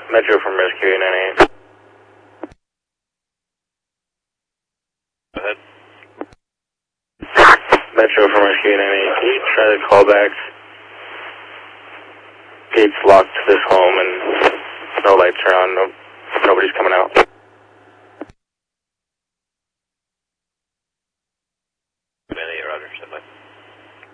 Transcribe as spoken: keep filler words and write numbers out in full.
Metro from Rescue eight nine eight. Go ahead. Metro from Rescue eight nine eight. Can you try to call back? Gates locked to this home and no lights are on. No, nobody's coming out.